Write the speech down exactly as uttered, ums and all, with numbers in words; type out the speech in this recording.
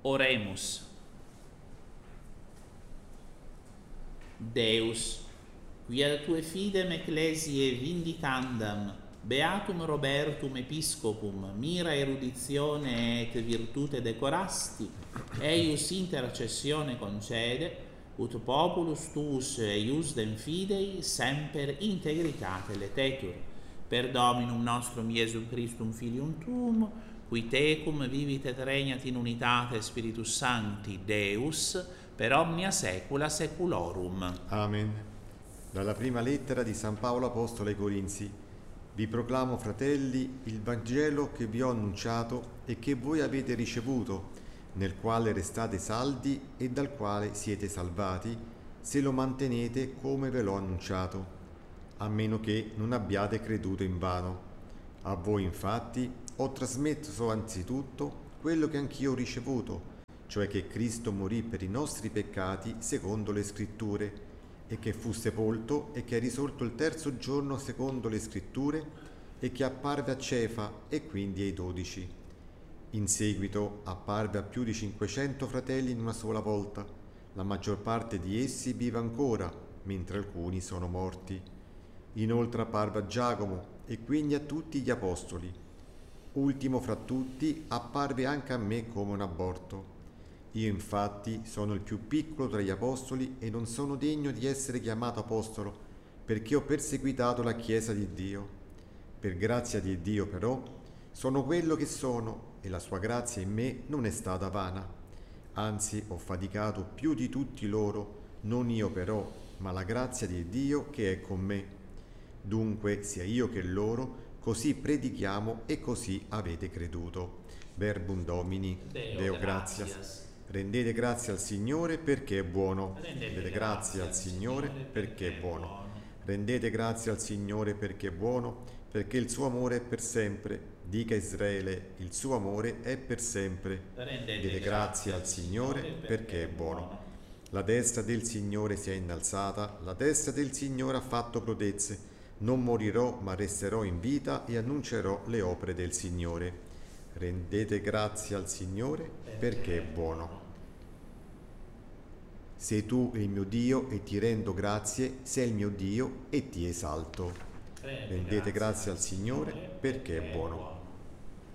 Oremus. Deus, qui ad tue fidem ecclesiae vindicandam, beatum Robertum episcopum, mira eruditione et virtute decorasti, eius intercessione concede, ut populus tuus eiusdem fidei semper integritate letetur. Per Dominum nostrum Iesum Christum Filium tuum, qui tecum vivit et regnat in unitate Spiritus Sancti, Deus, per omnia saecula saeculorum. Amen. Dalla prima lettera di San Paolo Apostolo ai Corinzi. Vi proclamo, fratelli, il Vangelo che vi ho annunciato e che voi avete ricevuto, nel quale restate saldi e dal quale siete salvati, se lo mantenete come ve l'ho annunciato, a meno che non abbiate creduto invano. A voi, infatti, ho trasmesso anzitutto quello che anch'io ho ricevuto, cioè che Cristo morì per i nostri peccati secondo le Scritture, e che fu sepolto e che è risorto il terzo giorno secondo le Scritture, e che apparve a Cefa e quindi ai dodici. In seguito apparve a più di cinquecento fratelli in una sola volta. La maggior parte di essi vive ancora, mentre alcuni sono morti. Inoltre apparve a Giacomo e quindi a tutti gli apostoli. Ultimo fra tutti apparve anche a me come un aborto. Io infatti sono il più piccolo tra gli apostoli e non sono degno di essere chiamato apostolo, perché ho perseguitato la Chiesa di Dio. Per grazia di Dio però sono quello che sono, e la sua grazia in me non è stata vana. Anzi, ho faticato più di tutti loro, non io però, ma la grazia di Dio che è con me. Dunque, sia io che loro, così predichiamo e così avete creduto. Verbum Domini, Deo, Deo gratias. gratias. Rendete grazie al Signore perché è buono. Rendete grazie al Signore perché è buono. Rendete grazie al Signore perché è buono, perché il suo amore è per sempre. Dica Israele, il suo amore è per sempre. Rendete grazie al Signore perché è buono. La destra del Signore si è innalzata, la destra del Signore ha fatto prodezze. Non morirò, ma resterò in vita e annuncerò le opere del Signore. Rendete grazie al Signore perché è buono. Sei tu il mio Dio e ti rendo grazie, sei il mio Dio e ti esalto. Rendete grazie al Signore perché è buono.